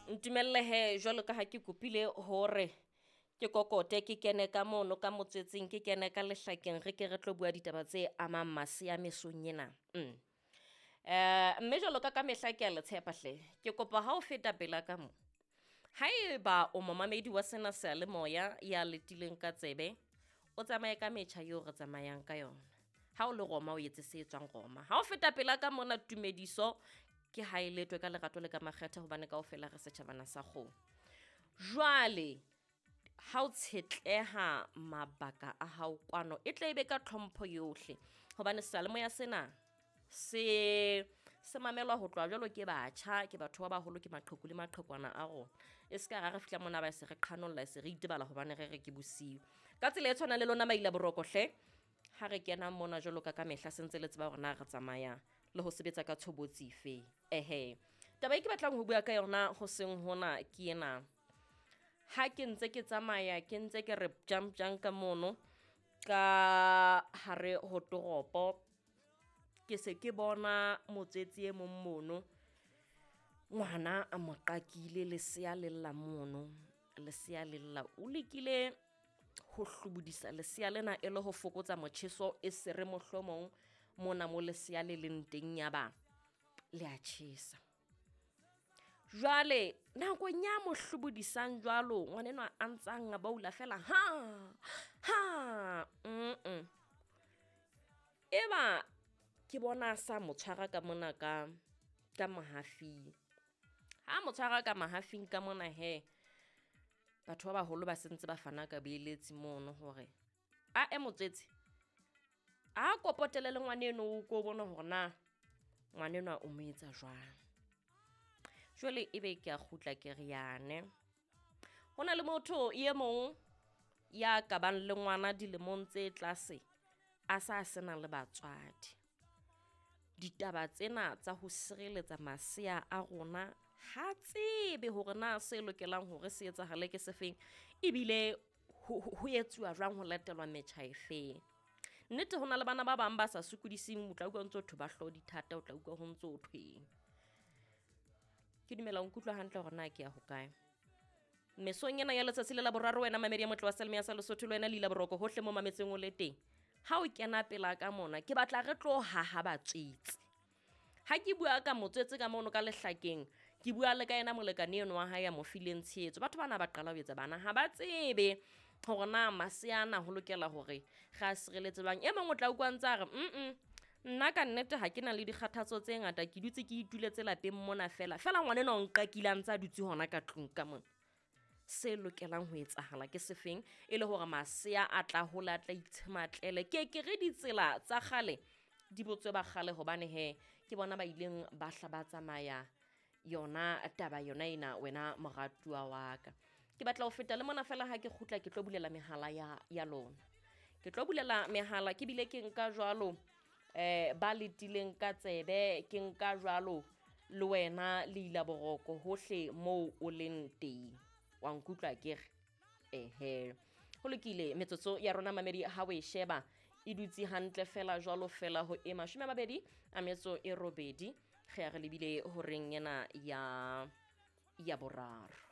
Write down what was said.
ntumelle he jwalo ka ha ke kopile hore ke kokote ke kene ka mono ka motsetseng ke kene ka lehlakeng re ke re tlo bua ditaba tse amang masea mesong ena. Mme jwalo ka mehla ke a le tshepa hle, ke kopa ha o feta pela ka mo haeba o momamedi wa sena seyalemoya ya letileng ka tsebe, o tsamaye ka metjha eo re tsamayang ka yona. Ha o le Roma o etse se etswang Roma, ha o feta pela ka mona tumediso ke ha e letwe ka lerato le ka makgethe hobane kaofela re setjhabana sa kgomo. Jwale ha o tshetleha mabaka a hao kwano, e tle ebe ka tlhompho yohle hobane seyalemoya sena se mamelwa ho tloha jwalo ke batjha, ke batho ba baholo, ke maqheku le maqhekwana a rona. E ska ra re fihla mona ba se re qhanolla, se re itebala hobane re ke bosiu. Ka tsela e tshwana le lona maila boroko hle, ha re kena mona jwalo ka mehla sentse le tseba hore na re tsamaya le ho sebetsa ka tshobotsi fe. Taba e ke batlang ho bua ka yona ho seng hona ke ena. Ha ke ntse ke tsamaya ke ntse ke re jump ka mono ka hare ho toropo, ke se ke bona motsetsi e mong mono, ngwana a mo qakile lesea le lla mono. Lesea le lla o lekile ho hlobodisa lesea lena e le ho fokotsa motjheso, e se re mohlomong mona mo lesea le leng teng ya ba le a tjhesa. Jwale nakong ya mo hlobodisang jwalo, ngwanenwa a ntsang a baula fela eba ke bona sa mo tshwara ka mona ka mahafing. Ha mo tshwara ka mahafing ka mona batho ba baholo ba sentse ba fana ka boeletsi mono hore motswetse a kopotele le ngwaneno ko bona hore na ngwanenwa o mo etsa jwang. Jwale ebe ke a kgutla ke re yane, hona le motho e mong ya ka bang le ngwana dilemong tse tlase a sa sena le batswadi. Ditaba tsena tsa ho sireletsa masea a rona ha tsebe hore na se lokelang hore se etsahale ke sefeng, ebile ho etsuwa jwang, ho latelwa metjha e feng. Nnete hona le bana ba bang ba sa sokodising, o tla utlwa ntso thwe ba hlodi thata, o tla utlwa ho ntso thweng. Ke dumela o nkutlwa hantle hore na ke ya hokae. Mesong ena ya letsatsi le la boraro, wena mamedi ya motlo wa Selmi ya sa Lesotho, le wena le ila boroko hohle mo mametseng o le teng. Ha o kena pela ka mona, ke batla re tlo haha batswetsi. Ha ke bua ka motswetse ka mono ka lehlakeng, ke bua le ka ena molekane eno wa hae ya mo fileng tshehetso. Batho bana ba qala ho etsa bana ha ba tsebe hore na maseana ho lokela hore ga sireletse bang. E mong o tla utlwa ntse a re nna ka nnete ha ke na le dikgathatso tse ngata, ke dutse ke ituletse lapeng mona fela ngwanena o nqakile a ntse a dutse hona ka tlung ka mona. Se lokelang ho etsahala ke sefeng, e le hore masea a tla hola, a tla itshematlele. Ke re ditsela tsa kgale di botswe ba kgale hobane ke bona ba ileng ba hla ba tsamaya yona taba yona ena, wena moratuwa wa ka. Ke batla ho feta le mona fela ha ke kgutla ke tlo bulela mehala ya lona. Ke tlo bulela mehala ke bile ke nka jwalo ba letileng ka tsebe, ke nka jwalo le wena le ila boroko hohle moo o leng teng. Wa nkutlwa ke re ho lokile. Metsotso ya rona mamedi ha o e sheba e dutse hantle fela jwalo fela ho 28 re ya re lebile ho reng ena ya boraro.